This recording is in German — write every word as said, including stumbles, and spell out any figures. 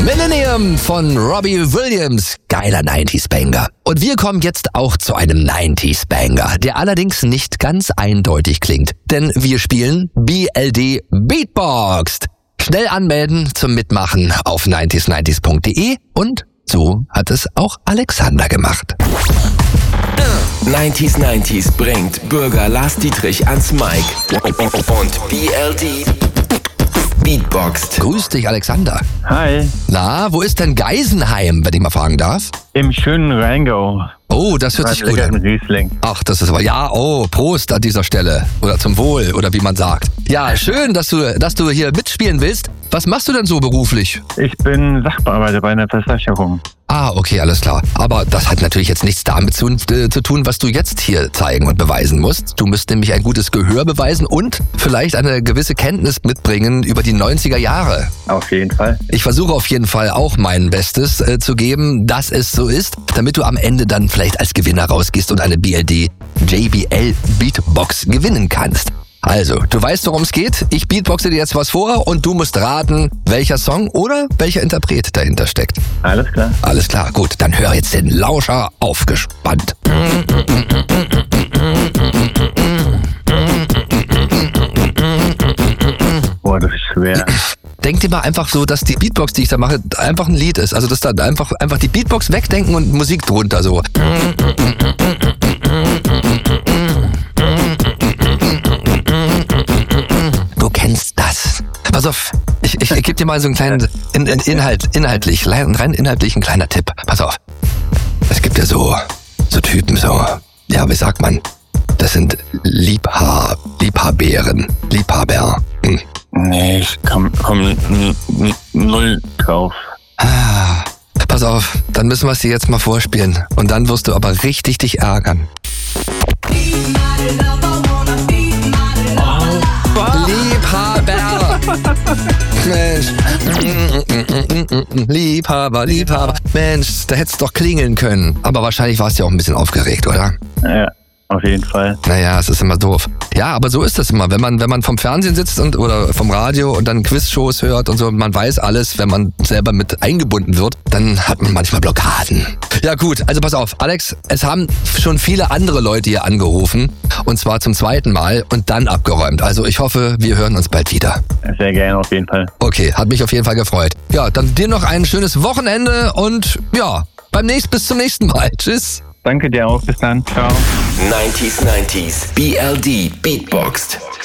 Millennium von Robbie Williams. Geiler neunziger-Banger. Und wir kommen jetzt auch zu einem neunziger-Banger, der allerdings nicht ganz eindeutig klingt. Denn wir spielen B L D Beatboxed. Schnell anmelden zum Mitmachen auf neunzig neunzig punkt de und so hat es auch Alexander gemacht. neunzig neunzig bringt Bürger Lars Dietrich ans Mic und B L D Beatboxed. Grüß dich, Alexander. Hi, Na, wo ist denn Geisenheim, wenn ich mal fragen darf? im schönen Rheingau. Oh, das hört sich gut Leckeren an. Riesling. Ach, das ist aber, ja, oh, Prost an dieser Stelle. Oder zum Wohl, oder wie man sagt. Ja, schön, dass du, dass du hier mitspielen willst. Was machst du denn so beruflich? Ich bin Sachbearbeiter bei einer Versicherung. Ah, okay, alles klar. Aber das hat natürlich jetzt nichts damit zu, äh, zu tun, was du jetzt hier zeigen und beweisen musst. Du müsst nämlich ein gutes Gehör beweisen und vielleicht eine gewisse Kenntnis mitbringen über die neunziger Jahre. Auf jeden Fall. Ich versuche auf jeden Fall auch mein Bestes äh, zu geben, dass es so ist, damit du am Ende dann vielleicht als Gewinner rausgehst und eine B L D J B L Beatbox gewinnen kannst. Also, du weißt, worum es geht. Ich beatboxe dir jetzt was vor und du musst raten, welcher Song oder welcher Interpret dahinter steckt. Alles klar. Alles klar, gut, dann hör jetzt den Lauscher aufgespannt. Boah, das ist schwer. Denk dir mal einfach so, dass die Beatbox, die ich da mache, einfach ein Lied ist. Also, dass da einfach, einfach die Beatbox wegdenken und Musik drunter so. Du kennst das. Pass auf, ich, ich, ich gebe dir mal so einen kleinen in, in, Inhalt, inhaltlich, rein inhaltlich ein kleiner Tipp. Pass auf. Es gibt ja so, so Typen, so, ja, wie sagt man? Das sind Liebha, Liebhaberen, Liebhaber. Hm. Nee, ich komm, komm n- n- null drauf. Ah, pass auf, dann müssen wir es dir jetzt mal vorspielen. Und dann wirst du aber richtig dich ärgern. Liebhaber. Mensch. Liebhaber, Liebhaber. Mensch, da hättest du doch klingeln können. Aber wahrscheinlich warst du ja auch ein bisschen aufgeregt, oder? Ja, auf jeden Fall. Naja, es ist immer doof. Ja, aber so ist das immer. Wenn man, wenn man vom Fernsehen sitzt und, oder vom Radio und dann Quizshows hört und so, man weiß alles, wenn man selber mit eingebunden wird, dann hat man manchmal Blockaden. Ja gut, also pass auf, Alex, es haben schon viele andere Leute hier angerufen und zwar zum zweiten Mal und dann abgeräumt. Also ich hoffe, wir hören uns bald wieder. Sehr gerne, auf jeden Fall. Okay, hat mich auf jeden Fall gefreut. Ja, dann dir noch ein schönes Wochenende und ja, beim nächsten, bis zum nächsten Mal. Tschüss. Danke dir auch. Bis dann. Ciao. neunzig neunzig B L D Beatboxed.